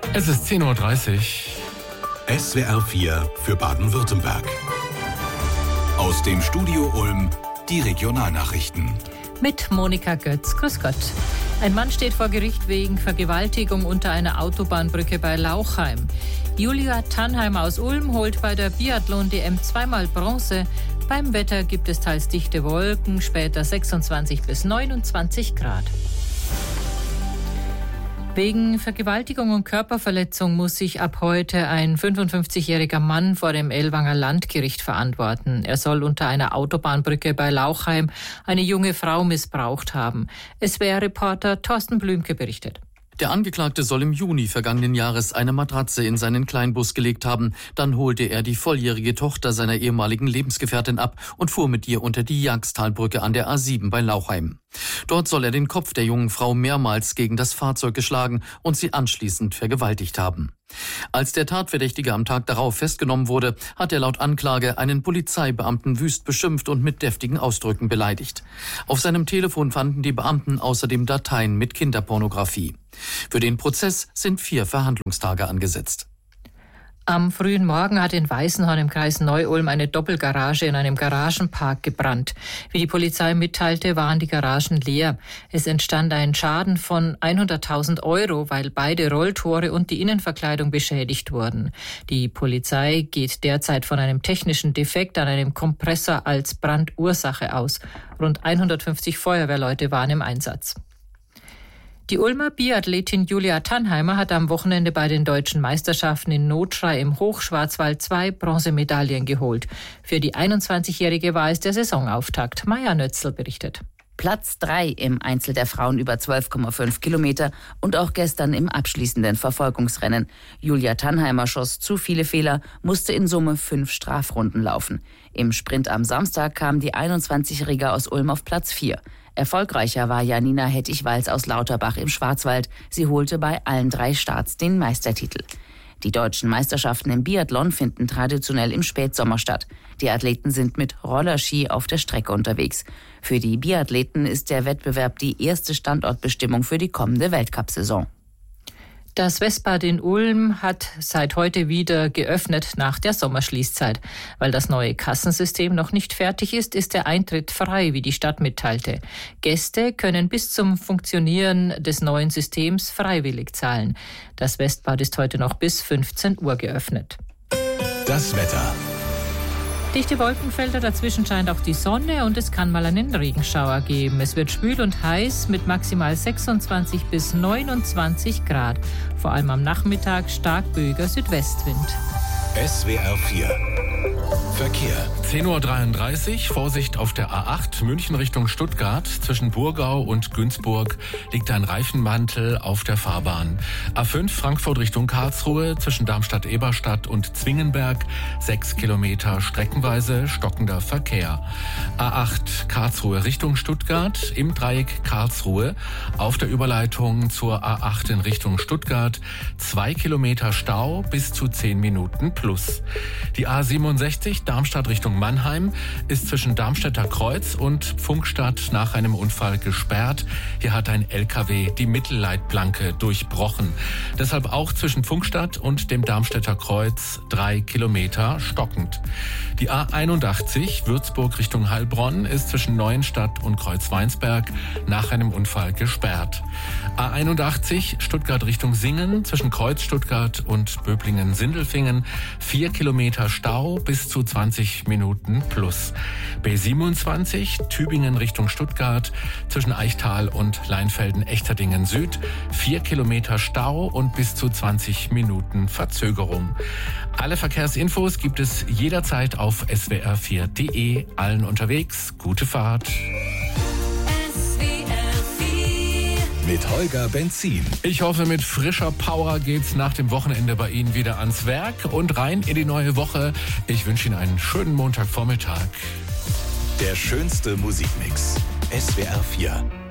Es ist 10:30 Uhr. SWR 4 für Baden-Württemberg. Aus dem Studio Ulm die Regionalnachrichten. Mit Monika Götz. Grüß Gott. Ein Mann steht vor Gericht wegen Vergewaltigung unter einer Autobahnbrücke bei Lauchheim. Julia Tannheimer aus Ulm holt bei der Biathlon-DM zweimal Bronze. Beim Wetter gibt es teils dichte Wolken, später 26 bis 29 Grad. Wegen Vergewaltigung und Körperverletzung muss sich ab heute ein 55-jähriger Mann vor dem Ellwanger Landgericht verantworten. Er soll unter einer Autobahnbrücke bei Lauchheim eine junge Frau missbraucht haben. SWR-Reporter Thorsten Blümke berichtet. Der Angeklagte soll im Juni vergangenen Jahres eine Matratze in seinen Kleinbus gelegt haben. Dann holte er die volljährige Tochter seiner ehemaligen Lebensgefährtin ab und fuhr mit ihr unter die Jagstalbrücke an der A7 bei Lauchheim. Dort soll er den Kopf der jungen Frau mehrmals gegen das Fahrzeug geschlagen und sie anschließend vergewaltigt haben. Als der Tatverdächtige am Tag darauf festgenommen wurde, hat er laut Anklage einen Polizeibeamten wüst beschimpft und mit deftigen Ausdrücken beleidigt. Auf seinem Telefon fanden die Beamten außerdem Dateien mit Kinderpornografie. Für den Prozess sind 4 Verhandlungstage angesetzt. Am frühen Morgen hat in Weißenhorn im Kreis Neu-Ulm eine Doppelgarage in einem Garagenpark gebrannt. Wie die Polizei mitteilte, waren die Garagen leer. Es entstand ein Schaden von 100.000 €, weil beide Rolltore und die Innenverkleidung beschädigt wurden. Die Polizei geht derzeit von einem technischen Defekt an einem Kompressor als Brandursache aus. Rund 150 Feuerwehrleute waren im Einsatz. Die Ulmer Biathletin Julia Tannheimer hat am Wochenende bei den deutschen Meisterschaften in Notschrei im Hochschwarzwald 2 Bronzemedaillen geholt. Für die 21-Jährige war es der Saisonauftakt. Maja Nötzl berichtet. Platz 3 im Einzel der Frauen über 12,5 Kilometer und auch gestern im abschließenden Verfolgungsrennen. Julia Tannheimer schoss zu viele Fehler, musste in Summe 5 Strafrunden laufen. Im Sprint am Samstag kam die 21-Jährige aus Ulm auf Platz 4. Erfolgreicher war Janina Hettich-Walz aus Lauterbach im Schwarzwald. Sie holte bei allen 3 Starts den Meistertitel. Die deutschen Meisterschaften im Biathlon finden traditionell im Spätsommer statt. Die Athleten sind mit Rollerski auf der Strecke unterwegs. Für die Biathleten ist der Wettbewerb die erste Standortbestimmung für die kommende Weltcup-Saison. Das Westbad in Ulm hat seit heute wieder geöffnet nach der Sommerschließzeit. Weil das neue Kassensystem noch nicht fertig ist, ist der Eintritt frei, wie die Stadt mitteilte. Gäste können bis zum Funktionieren des neuen Systems freiwillig zahlen. Das Westbad ist heute noch bis 15 Uhr geöffnet. Das Wetter. Dichte Wolkenfelder, dazwischen scheint auch die Sonne und es kann mal einen Regenschauer geben. Es wird schwül und heiß mit maximal 26 bis 29 Grad. Vor allem am Nachmittag stark böiger Südwestwind. SWR 4 Verkehr. 10:33 Uhr, Vorsicht auf der A8 München Richtung Stuttgart. Zwischen Burgau und Günzburg liegt ein Reifenmantel auf der Fahrbahn. A5 Frankfurt Richtung Karlsruhe zwischen Darmstadt-Eberstadt und Zwingenberg 6 Kilometer streckenweise stockender Verkehr. A8 Karlsruhe Richtung Stuttgart im Dreieck Karlsruhe auf der Überleitung zur A8 in Richtung Stuttgart 2 Kilometer Stau bis zu 10 Minuten plus. Die A67 Darmstadt Richtung Mannheim ist zwischen Darmstädter Kreuz und Pfungstadt nach einem Unfall gesperrt. Hier hat ein LKW die Mittelleitplanke durchbrochen. Deshalb auch zwischen Pfungstadt und dem Darmstädter Kreuz 3 Kilometer stockend. Die A81 Würzburg Richtung Heilbronn ist zwischen Neuenstadt und Kreuzweinsberg nach einem Unfall gesperrt. A81 Stuttgart Richtung Singen zwischen Kreuz Stuttgart und Böblingen-Sindelfingen 4 Kilometer Stau bis zu 20 Minuten plus. B27 Tübingen Richtung Stuttgart zwischen Eichtal und Leinfelden-Echterdingen Süd 4 Kilometer Stau und bis zu 20 Minuten Verzögerung. Alle Verkehrsinfos gibt es jederzeit auf swr4.de. Allen unterwegs, gute Fahrt. Mit Holger Benzin. Ich hoffe, mit frischer Power geht's nach dem Wochenende bei Ihnen wieder ans Werk und rein in die neue Woche. Ich wünsche Ihnen einen schönen Montagvormittag. Der schönste Musikmix. SWR 4.